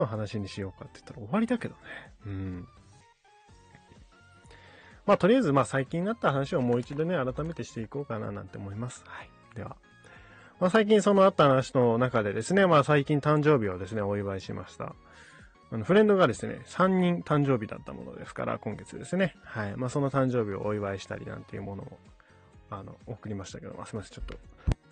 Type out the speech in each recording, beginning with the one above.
の話にしようかって言ったら終わりだけどね。うん。まあ、とりあえず、まあ、最近になった話をもう一度ね、改めてしていこうかななんて思います。はい。では。まあ、最近そのあった話の中でですね、まあ、最近誕生日をですね、お祝いしました。フレンドがですね、3人誕生日だったものですから、今月ですね。はい。まあ、その誕生日をお祝いしたりなんていうものを、送りましたけど、まあ、すみません、ちょっと。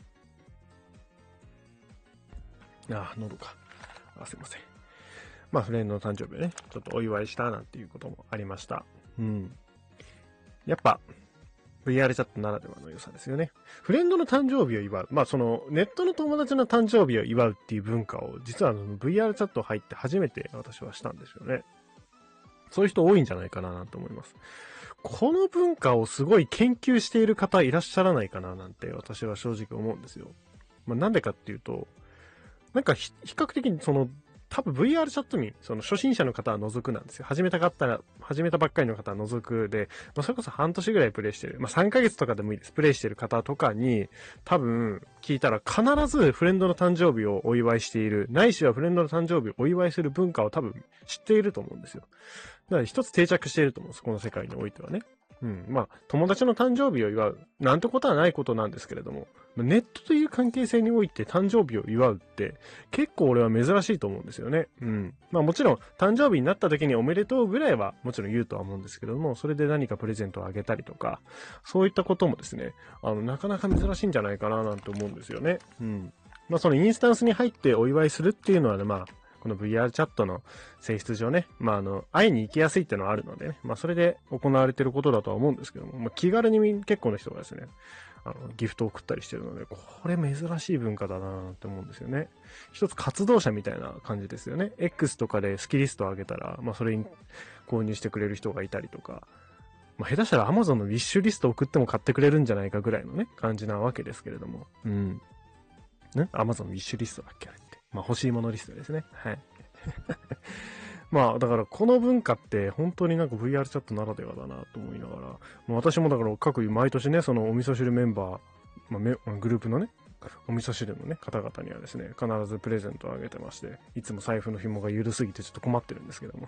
喉か。すいません。まあ、フレンドの誕生日をね、ちょっとお祝いしたなんていうこともありました。うん。やっぱ、VR チャットならではの良さですよね。フレンドの誕生日を祝う。まあ、ネットの友達の誕生日を祝うっていう文化を、実はVR チャット入って初めて私はしたんですよね。そういう人多いんじゃないかなと思います。この文化をすごい研究している方いらっしゃらないかななんて私は正直思うんですよ。まあ、なんでかっていうと、なんか比較的に多分 VR チャットに、初心者の方は除くなんですよ。始めたばっかりの方は除くで、まあ、それこそ半年ぐらいプレイしてる。まあ、3ヶ月とかでもいいです。プレイしてる方とかに、多分、聞いたら必ずフレンドの誕生日をお祝いしている、ないしはフレンドの誕生日をお祝いする文化を多分知っていると思うんですよ。だから一つ定着していると思うんです。この世界においてはね。うん。まあ、友達の誕生日を祝う。なんてことはないことなんですけれども、ネットという関係性において誕生日を祝うって結構俺は珍しいと思うんですよね。うん。まあもちろん誕生日になった時におめでとうぐらいはもちろん言うとは思うんですけれども、それで何かプレゼントをあげたりとか、そういったこともですね、なかなか珍しいんじゃないかななんて思うんですよね。うん。まあそのインスタンスに入ってお祝いするっていうのはね、まあ、この VR チャットの性質上ね、まあ会いに行きやすいっていうのはあるのでね、まあそれで行われていることだとは思うんですけども、まあ気軽に結構な人がですね、ギフトを送ったりしてるので、これ珍しい文化だなって思うんですよね。一つ活動者みたいな感じですよね。X とかでスキリストを上げたら、まあそれに購入してくれる人がいたりとか、まあ下手したら Amazon のウィッシュリストを送っても買ってくれるんじゃないかぐらいのね、感じなわけですけれども。うん。ね ?Amazon ウィッシュリストだっけあれって。まあ欲しいものリストですね。はい。まあ、だからこの文化って本当になんか VR チャットならではだなと思いながら、まあ、私もだから毎年ね、そのお味噌汁メンバー、まあ、グループのね、お味噌汁のね、方々にはですね、必ずプレゼントをあげてまして、いつも財布の紐が緩すぎてちょっと困ってるんですけども。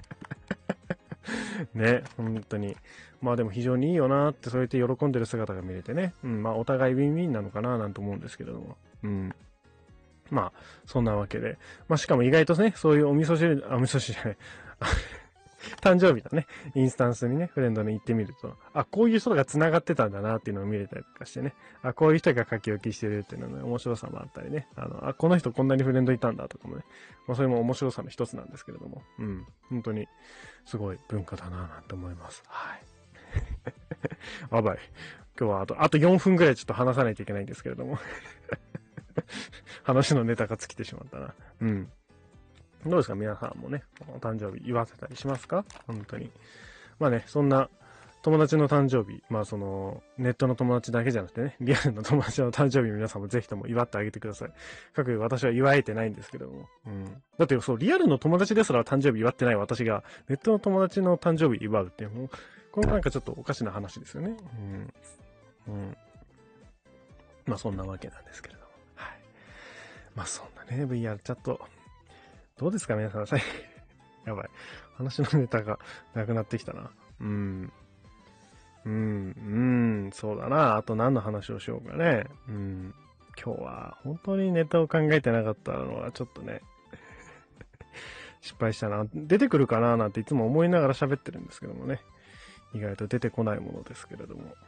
ね、本当に。まあでも非常にいいよなって、そうやって喜んでる姿が見れてね、うん、まあお互いウィンウィンなのかななんて思うんですけれども。うん。まあ、そんなわけで。まあ、しかも意外とね、そういうお味噌汁じゃない。誕生日のね、インスタンスにね、フレンドに行ってみると、あ、こういう人が繋がってたんだなっていうのを見れたりとかしてね、あ、こういう人が書き置きしてるっていうのの、ね、面白さもあったりね、この人こんなにフレンドいたんだとかもね、まあ、それも面白さの一つなんですけれども、うん、本当に、すごい文化だななんて思います。はい。やばい。今日はあと4分ぐらいちょっと話さないといけないんですけれども。話のネタが尽きてしまったな。うん。どうですか皆さんもね、お誕生日祝わせたりしますか本当に。まあね、そんな友達の誕生日、まあネットの友達だけじゃなくてね、リアルの友達の誕生日皆さんもぜひとも祝ってあげてください。かく私は祝えてないんですけども。うん。だってそう、リアルの友達ですら誕生日祝ってない私が、ネットの友達の誕生日祝うって、もう、これなんかちょっとおかしな話ですよね。うん。うん。まあそんなわけなんですけれども。はい。まあそんなね、VR チャット。どうですか皆さん。やばい。話のネタがなくなってきたな。そうだな。あと何の話をしようかね。今日は本当にネタを考えてなかったのはちょっとね、失敗したな。出てくるかななんていつも思いながら喋ってるんですけどもね。意外と出てこないものですけれども。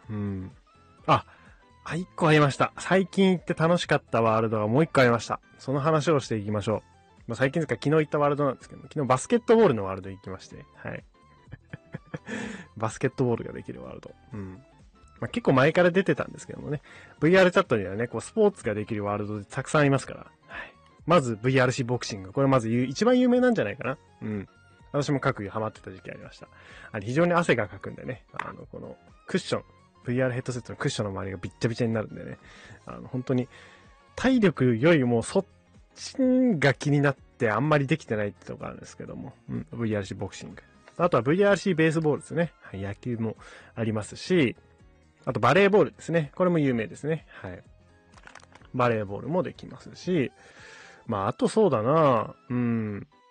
一個ありました。最近行って楽しかったワールドがもう一個ありました。その話をしていきましょう。まあ、最近ですか昨日行ったワールドなんですけど、昨日バスケットボールのワールド行きまして、はい。バスケットボールができるワールド。まあ、結構前から出てたんですけどもね。VR チャットにはね、こうスポーツができるワールドでたくさんありますから。はい。まず VRC ボクシング。これまず一番有名なんじゃないかな。私も各有ハマってた時期ありました。非常に汗がかくんでね。このクッション。VR ヘッドセットのクッションの周りがびっちゃびちゃになるんでね。本当に体力よりもそっちが気になってあんまりできてないってとこあるんですけども。VRC ボクシング。あとは VRC ベースボールですね。はい、野球もありますし、あとバレーボールですね。これも有名ですね。はい。バレーボールもできますし、まあ、あとそうだな